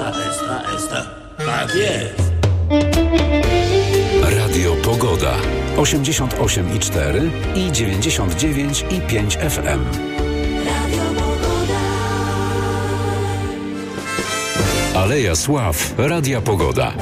Esta. Tak jest. Radio Pogoda. 88,4 i 99,5 FM. Aleja Sław. Radia Pogoda.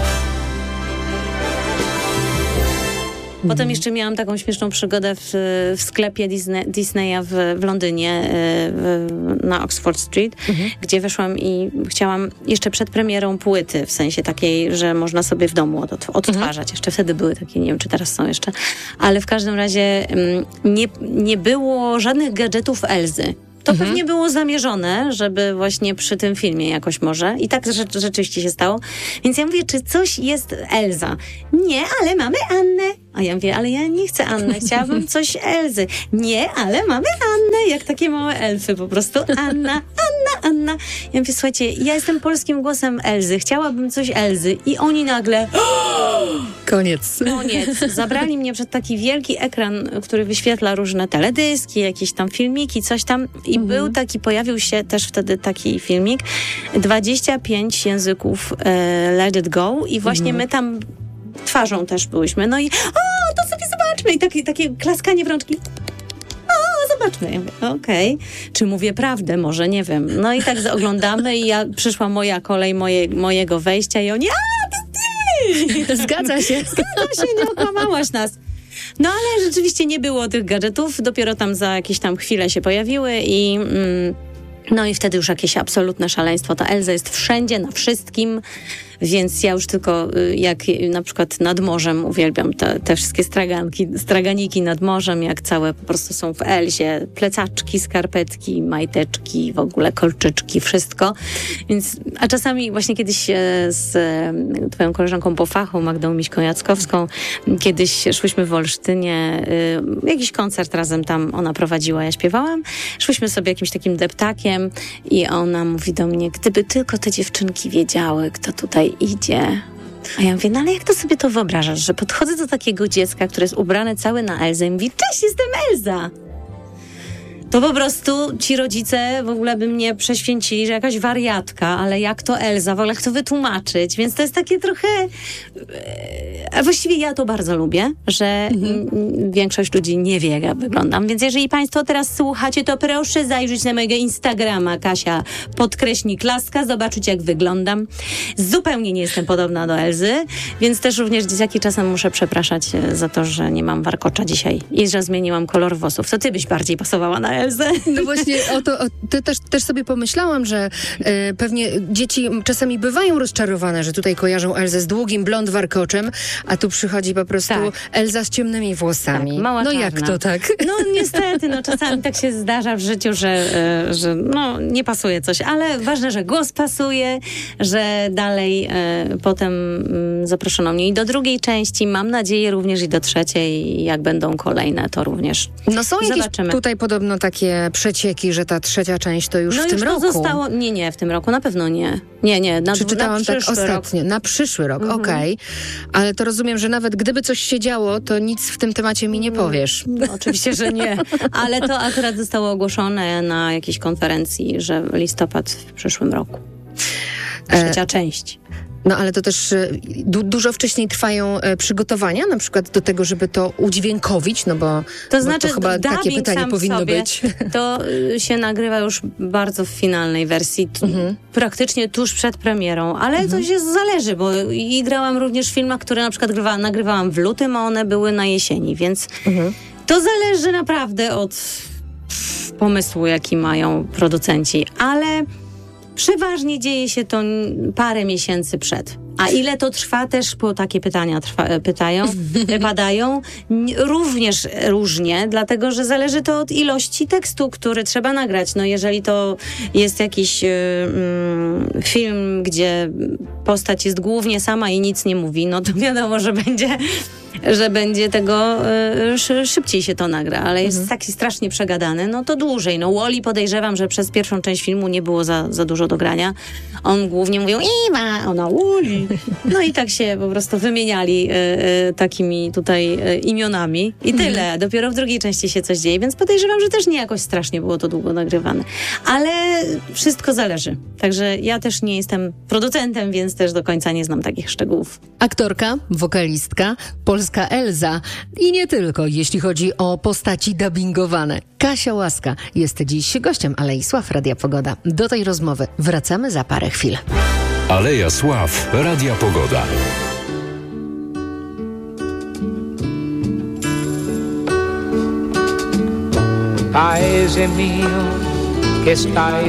Potem jeszcze miałam taką śmieszną przygodę w sklepie Disneya w Londynie, na Oxford Street, gdzie weszłam i chciałam jeszcze przed premierą płyty, w sensie takiej, że można sobie w domu odtwarzać. Jeszcze wtedy były takie, nie wiem, czy teraz są jeszcze. Ale w każdym razie nie było żadnych gadżetów Elzy. To pewnie było zamierzone, żeby właśnie przy tym filmie jakoś może. I tak rzeczywiście się stało. Więc ja mówię, czy coś jest Elza? Nie, ale mamy Annę. A ja mówię, ale ja nie chcę Annę, chciałabym coś Elzy. Nie, ale mamy Annę, jak takie małe elfy po prostu. Anna. Ja mówię, słuchajcie, ja jestem polskim głosem Elzy, chciałabym coś Elzy. I oni nagle... Koniec. Zabrali mnie przed taki wielki ekran, który wyświetla różne teledyski, jakieś tam filmiki, coś tam. I pojawił się też wtedy taki filmik, 25 języków Let It Go i właśnie my tam twarzą też byłyśmy. No i to sobie zobaczmy. I takie klaskanie w rączki. Zobaczmy. Ja mówię, okej. Czy mówię prawdę? Może, nie wiem. No i tak oglądamy i przyszła moja kolej mojego wejścia i oni, to ty! Zgadza się, nie okłamałaś nas. No ale rzeczywiście nie było tych gadżetów, dopiero tam za jakieś tam chwilę się pojawiły i no i wtedy już jakieś absolutne szaleństwo. Ta Elza jest wszędzie, na wszystkim, więc ja już tylko jak na przykład nad morzem uwielbiam te wszystkie straganiki nad morzem, jak całe po prostu są w Elzie, plecaczki, skarpetki, majteczki, w ogóle kolczyczki, wszystko. Więc, a czasami właśnie kiedyś z twoją koleżanką po fachu, Magdą Miśką-Jackowską, kiedyś szłyśmy w Olsztynie, jakiś koncert razem tam ona prowadziła, ja śpiewałam. Szłyśmy sobie jakimś takim deptakiem i ona mówi do mnie, gdyby tylko te dziewczynki wiedziały, kto tutaj idzie. A ja mówię, no ale jak to sobie to wyobrażasz, że podchodzę do takiego dziecka, które jest ubrane całe na Elzę i mówi, cześć, jestem Elza. To po prostu ci rodzice w ogóle by mnie prześwięcili, że jakaś wariatka, ale jak to Elza, w ogóle jak to wytłumaczyć? Więc to jest takie trochę... A właściwie ja to bardzo lubię, że większość ludzi nie wie, jak wyglądam. Więc jeżeli państwo teraz słuchacie, to proszę zajrzeć na mojego Instagrama, Kasia _Laska, zobaczyć, jak wyglądam. Zupełnie nie jestem podobna do Elzy, więc też również dzieciaki czasem muszę przepraszać za to, że nie mam warkocza dzisiaj i że zmieniłam kolor włosów. To ty byś bardziej pasowała na Elzę. No właśnie, to też sobie pomyślałam, że pewnie dzieci czasami bywają rozczarowane, że tutaj kojarzą Elzę z długim blond warkoczem, a tu przychodzi po prostu Elza z ciemnymi włosami. Tak, mała czarna. Jak to tak? No niestety, czasami tak się zdarza w życiu, że nie pasuje coś, ale ważne, że głos pasuje, że dalej potem zaproszono mnie i do drugiej części, mam nadzieję również i do trzeciej, jak będą kolejne, to również no są jakieś zobaczymy. Tutaj podobno takie przecieki, że ta trzecia część to już w tym roku. To zostało, nie, w tym roku na pewno nie. Nie, przeczytałam na tak ostatnio, na przyszły rok, okej. Ale to rozumiem, że nawet gdyby coś się działo, to nic w tym temacie mi nie powiesz. No, oczywiście, że nie. Ale to akurat zostało ogłoszone na jakiejś konferencji, że listopad w przyszłym roku. Trzecia część. No ale to też dużo wcześniej trwają przygotowania, na przykład do tego, żeby to udźwiękowić, bo to chyba takie pytanie powinno być. To się nagrywa już bardzo w finalnej wersji, praktycznie tuż przed premierą, ale to się zależy, bo i grałam również w filmach, które na przykład nagrywałam w lutym, a one były na jesieni, więc to zależy naprawdę od pomysłu, jaki mają producenci, ale przeważnie dzieje się to parę miesięcy przed. A ile to trwa też, bo takie pytania padają, również różnie, dlatego, że zależy to od ilości tekstu, który trzeba nagrać. No jeżeli to jest jakiś film, gdzie postać jest głównie sama i nic nie mówi, no to wiadomo, że będzie że będzie tego, szybciej się to nagra, ale jest taki strasznie przegadany, no to dłużej. No Wall-E podejrzewam, że przez pierwszą część filmu nie było za dużo do grania. On głównie mówił Ewa, ona Wall-E. No i tak się po prostu wymieniali takimi tutaj imionami i tyle. Dopiero w drugiej części się coś dzieje, więc podejrzewam, że też nie jakoś strasznie było to długo nagrywane. Ale wszystko zależy. Także ja też nie jestem producentem, więc też do końca nie znam takich szczegółów. Aktorka, wokalistka, polska Elza i nie tylko, jeśli chodzi o postaci dubbingowane. Kasia Łaska jest dziś gościem Alei Sław Radia Pogoda. Do tej rozmowy wracamy za parę chwil. Aleja Sław Radia Pogoda. Paese mio che stai